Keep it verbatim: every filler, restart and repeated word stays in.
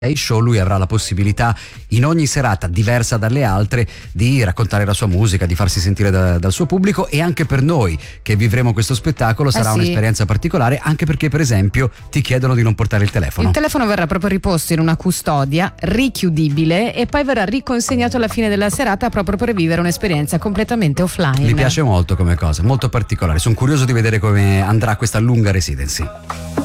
show lui avrà la possibilità in ogni serata diversa dalle altre di raccontare la sua musica, di farsi sentire da, dal suo pubblico, e anche per noi che vivremo questo spettacolo sarà eh sì. un'esperienza particolare, anche perché per esempio ti chiedono di non portare il telefono. Il telefono verrà proprio riposto in una custodia richiudibile e poi verrà riconsegnato alla fine della serata proprio per vivere un'esperienza completamente offline. Mi piace molto come cosa, molto particolare, sono curioso di vedere come andrà questa lunga residency.